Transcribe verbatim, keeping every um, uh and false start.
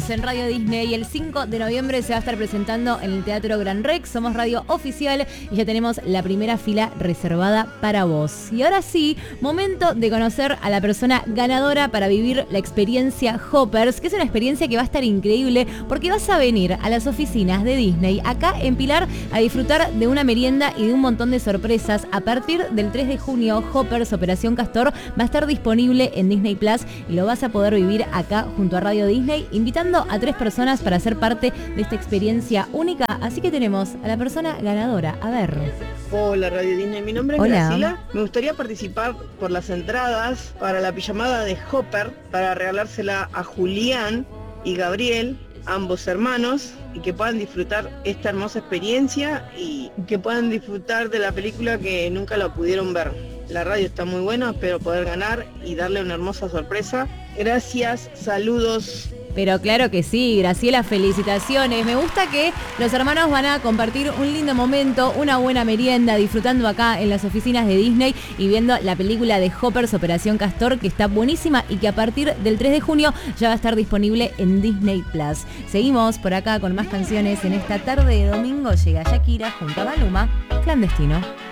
Somos en Radio Disney y el cinco de noviembre se va a estar presentando en el Teatro Gran Rex. Somos radio oficial y ya tenemos la primera fila reservada para vos. Y ahora sí, momento de conocer a la persona ganadora para vivir la experiencia Hoppers, que es una experiencia que va a estar increíble porque vas a venir a las oficinas de Disney acá en Pilar a disfrutar de una merienda y de un montón de sorpresas. A partir del tres de junio, Hoppers Operación Castor va a estar disponible en Disney Plus y lo vas a poder vivir acá junto a Radio Disney, invitando a tres personas para ser parte de esta experiencia única. Así que tenemos a la persona ganadora. A ver. Hola Radio Disney, mi nombre es Hola. Graciela. Me gustaría participar por las entradas para la pijamada de Hopper para regalársela a Julián y Gabriel, ambos hermanos, y que puedan disfrutar esta hermosa experiencia y que puedan disfrutar de la película que nunca la pudieron ver. La radio está muy buena, espero poder ganar y darle una hermosa sorpresa. Gracias, saludos. Pero claro que sí, Graciela, felicitaciones. Me gusta que los hermanos van a compartir un lindo momento, una buena merienda, disfrutando acá en las oficinas de Disney y viendo la película de Hoppers Operación Castor, que está buenísima y que a partir del tres de junio ya va a estar disponible en Disney Plus. Seguimos por acá con más canciones. En esta tarde de domingo llega Shakira junto a Maluma, Clandestino.